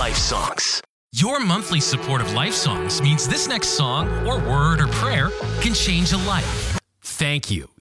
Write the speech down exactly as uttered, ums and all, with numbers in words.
Life Songs. Your monthly support of Life Songs means this next song, or word, or prayer can change a life. Thank you.